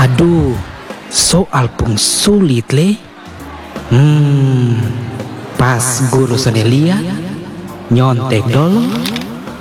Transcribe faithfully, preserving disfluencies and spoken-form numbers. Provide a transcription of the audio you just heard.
Aduh, soal pun sulit le. Hmm, pas guru seni lihat, nyontek dulu,